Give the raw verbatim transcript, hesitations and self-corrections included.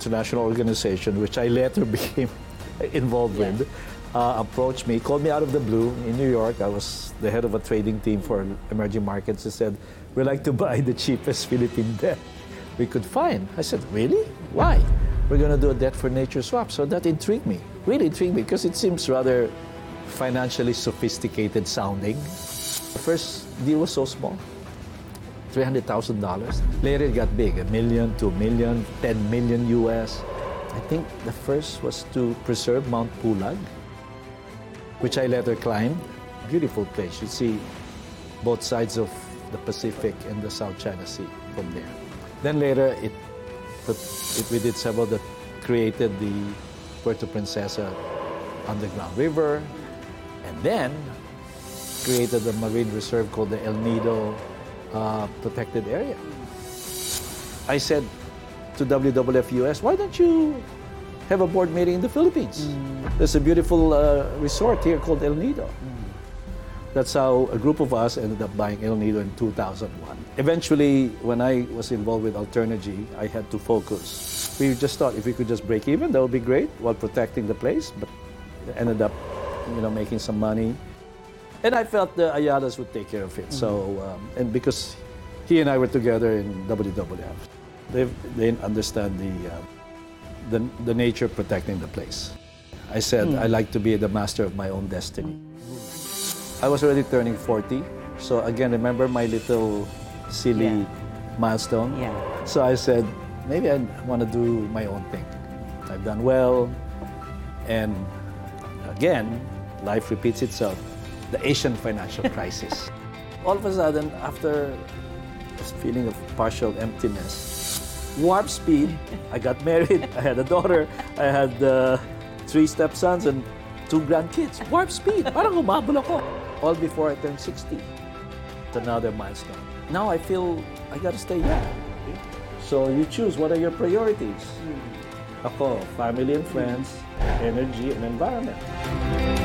international organization, which I later became involved Yeah. with, uh, approached me, called me out of the blue in New York. I was the head of a trading team for emerging markets. He said, "We'd like to buy the cheapest Philippine debt we could find." I said, "Really? Why?" "We're going to do a debt for nature swap." So that intrigued me, really intrigued me, because it seems rather financially sophisticated sounding. The first deal was so small, three hundred thousand dollars. Later it got big, a million, two million, ten million U S. I think the first was to preserve Mount Pulag, which I later climbed. Beautiful place. You see both sides of the Pacific and the South China Sea from there. Then later, it, it, we did several that created the Puerto Princesa underground river, and then created a marine reserve called the El Nido uh, protected area. I said to W W F U S, "Why don't you have a board meeting in the Philippines? Mm. There's a beautiful uh, resort here called El Nido." Mm. That's how a group of us ended up buying El Nido in two thousand one. Eventually, when I was involved with Alternergy, I had to focus. We just thought if we could just break even, that would be great while protecting the place, but ended up, you know, making some money. And I felt the Ayalas would take care of it. Mm. So, um, and because he and I were together in W W F, they they understand the, uh, the the nature of protecting the place. I said, mm. I like to be the master of my own destiny. I was already turning forty, so again, remember my little silly yeah. milestone? Yeah. So I said, maybe I want to do my own thing. I've done well, and again, life repeats itself. The Asian financial crisis. All of a sudden, after this feeling of partial emptiness, warp speed, I got married, I had a daughter, I had uh, three stepsons and two grandkids. Warp speed, parang humabol ako. All before I turned sixty. It's another milestone. Now I feel I gotta stay young. So you choose, what are your priorities? Ako, family and friends, energy and environment.